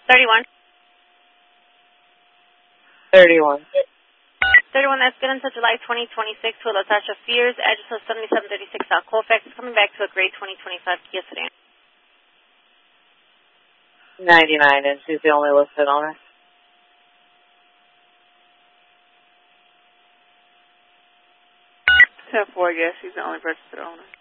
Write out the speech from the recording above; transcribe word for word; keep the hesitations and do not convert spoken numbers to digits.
thirty-one. thirty-one. thirty-one, that's good until July twenty twenty-six to Latasha Fears, address of seventy-seven thirty-six South Colfax, coming back to a gray twenty twenty-five Kia sedan. ninety-nine, and she's the only listed owner. ten four, yes, she's the only registered owner.